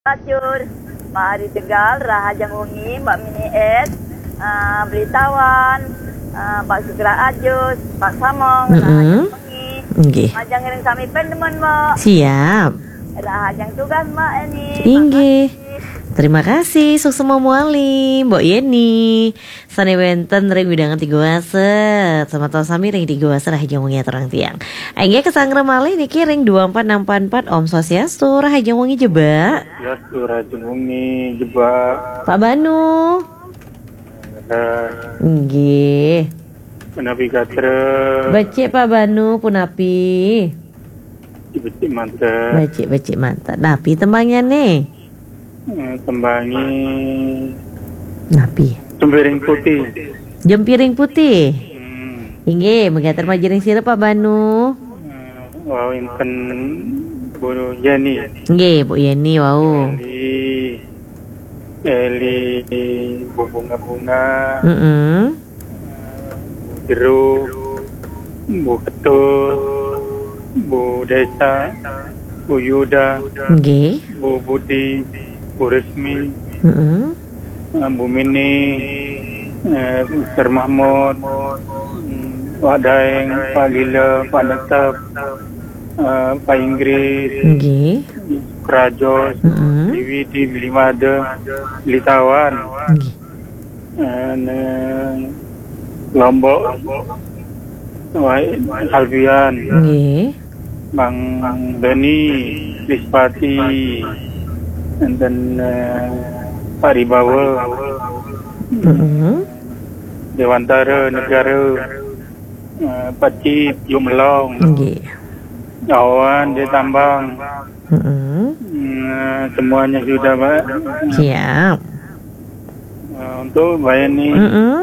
Acur, Pak Ari Tegal, Rahajang Ungi, Mbak Mini S, Belitawan, Pak Sukra Ajus, Pak Samong, Rahajang Ungi, Majang Ring Sami Pendemen, Mbak. Siap. Rahajang tugas, Mbak ini. Inggih. Terima kasih, sukses muali, Mbok Yeni. Sane wenten ring widangan 3 waset. Sama tau sami ring 3 waset rahajang wengi terang tiang. Aingge kesangre malih niki ring 24644 Om Swastiastu rahajang wengi jeba. Ya, rahajang wengi jeba. Pak Banu. Nggih. Punapi katre. Becik Pak Banu punapi. Becik mantap. Becik mantap. Napi tembangnya nih. Tembangi napi jempiring putih. Jempiring putih. Inggih, megater majiring sira Pak Banu. Wau inten Bu Yeni. Nggih, Bu Yeni wau. Eli Bu bunga-bunga. Jeruk, Bu Ketul, Bu Desa, Bu Yuda. Nggih. Bu Budi, Bu Resmi, Bu Mini, Mr. Mahmud, Pak Daeng, Pak Lila, Pak Netap, Pak Inggris, Krajos, DVD, Bilimada, Bilitawan, Lombok, Alfian, Bang Dani, Lispati, dan Pak Ribawa, Dewantara Negara, Pak Cip, Jumlong, Awan di Tambang, semuanya sudah Pak. Siap. Untuk bayani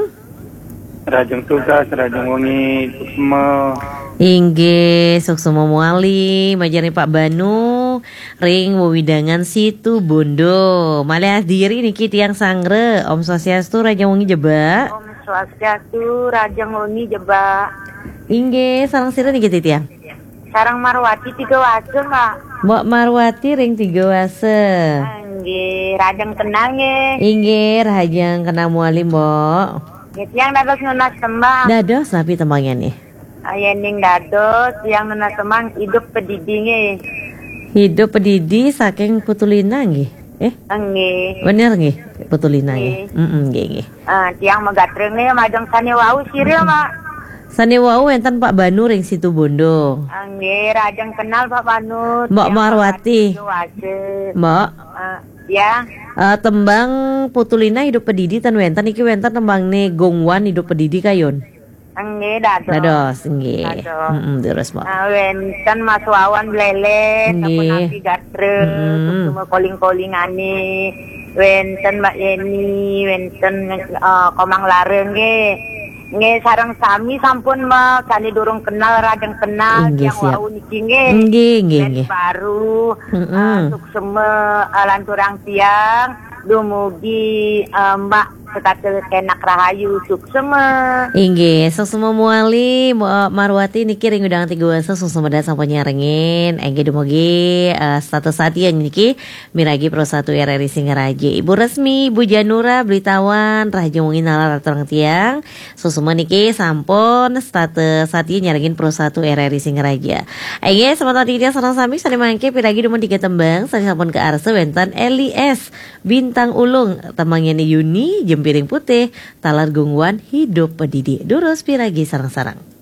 Rajang tugas, Rajang wengi semua. Inggih, suksema muali, majari Pak Banu, ring wewidangan situ Bondo. Malih diri niki tiang sangre, Om Swastiastu Rajang wengi jeba. Om Swastiastu Rajang wengi jeba. Inggih, sareng sira niki tiang. Sarang Marwati 3 wase, Mbak. Mbok Marwati ring 3 wase. Inggih, Rajang tenang nggih. Inggih, Rajang kena muali, Mbok. Tiang dados nunas tembang. Dados napi tembangnya nih. Ayening dados yang nunas tembang hidup pedidinge. Hidup pedidi saking Putulina nggih. Nggih. Bener nggih, Putulina nggih. Nggih. Tiang megatrenge majeng sane wau siril, Mak. Sane wau enten Pak Banu ring situ Bondo. Nggih, rajang kenal Pak Banu. Mbok Marwati. Mbok. Ya. Tembang Putulina hidup pedidi tan wenten iki wenten tembang ne Gongwan hidup pedidi kayon. Nggih, dados. Nggih. Terus Mbok. Wenten Mas Wawan Blelen, sampun api gatre, semua calling-callingane. Wenten Mbak Yeni, wenten Komang Lareng nggih. Nggih sareng sami sampun Mbak, kali durung kenal rajang kenal yang wau niki nggih. Baru suksema lanturang tiang dumugi Mbak sekate kenak rahayu suksema. Inggih, suksema muali Mbak Marwati niki ring udang 3 wasa suksema dat sampai nyarengin. Engge dumugi status hati yang niki miragi Pro 1 RRI Singaraja. Ibu Resmi, Ibu Janura, Belitawan, Rahajang wengi nalar aturang tiang. Suksema niki sampun status hati nyarengin Pro 1 RRI Singaraja. Engge sementara dia sareng sami sane mangke piragi dumun 3 tembang sane sampun ke arse wenten LIS Bintang Ulung tembangnya ni Yuni Jempiring putih, talar gungwan hidup pedidi. Durus piragi sarang-sarang.